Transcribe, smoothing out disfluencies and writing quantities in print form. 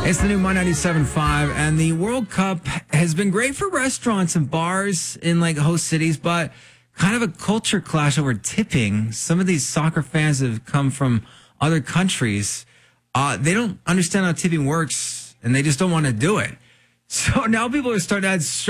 It's the new My 97.5, and the World Cup has been great for restaurants and bars in like host cities, but kind of a culture clash over tipping. Some of these soccer fans have come from other countries. They don't understand how tipping works, and they just don't want to do it. So now people are starting to add